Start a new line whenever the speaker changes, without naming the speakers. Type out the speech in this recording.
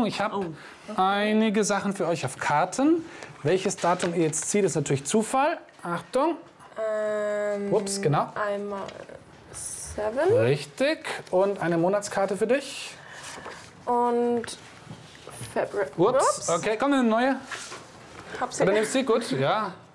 Achtung, ich habe einige Sachen für euch auf Karten. Welches Datum ihr jetzt zieht, ist natürlich Zufall. Achtung. Ups, genau.
Einmal 7.
Richtig. Und eine Monatskarte für dich.
Und February.
Ups. Okay, komm, eine neue.
Hab sie.
Oder nimmst du sie? Gut, ja.